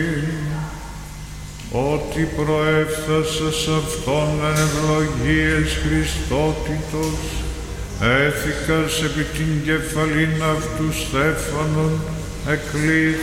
ότι προέφθασας αυτόν εν ευλογίες Χριστότητος, έθηκας επί την κεφαλήν αυτού στέφανον, εκλήθη